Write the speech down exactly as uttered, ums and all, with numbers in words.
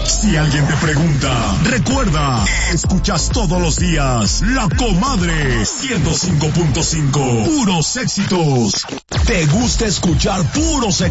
Si alguien te pregunta, recuerda, escuchas todos los días La Comadre ciento cinco punto cinco. Puros éxitos. ¿Te gusta escuchar puros éxitos?